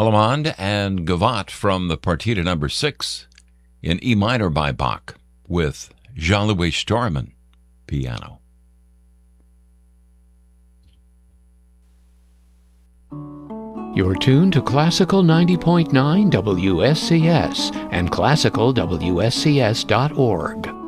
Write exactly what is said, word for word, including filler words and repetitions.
Allemande and Gavotte from the Partita number six in E minor by Bach with Jean-Louis Storman, piano. You're tuned to Classical ninety point nine W S C S and classical W S C S dot org.